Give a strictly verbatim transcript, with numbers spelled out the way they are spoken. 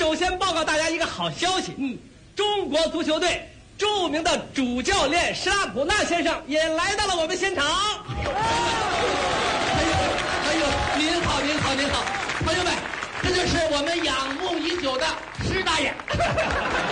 首先报告大家一个好消息，嗯，中国足球队著名的主教练施拉普纳先生也来到了我们现场。 哎呦，哎呦，您好，您好，您好，朋友们，这就是我们仰慕已久的施大爷。